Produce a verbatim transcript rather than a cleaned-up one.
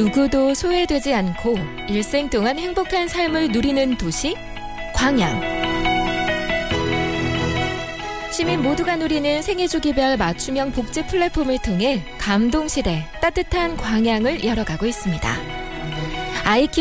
누구도 소외되지 않고 일생 동안 행복한 삶을 누리는 도시 광양. 시민 모두가 누리는 생애주기별 맞춤형 복지 플랫폼을 통해 감동시대 따뜻한 광양을 열어가고 있습니다. 아이키